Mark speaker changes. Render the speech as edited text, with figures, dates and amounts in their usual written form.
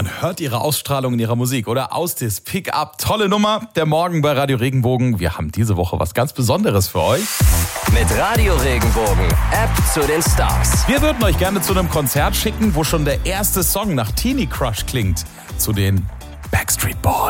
Speaker 1: Man hört ihre Ausstrahlung in ihrer Musik, oder? Aus Pick-up. Tolle Nummer. Der Morgen bei Radio Regenbogen. Wir haben diese Woche was ganz Besonderes für euch.
Speaker 2: Mit Radio Regenbogen, App zu den Stars.
Speaker 1: Wir würden euch gerne zu einem Konzert schicken, wo schon der erste Song nach Teenie Crush klingt. Zu den Backstreet Boys.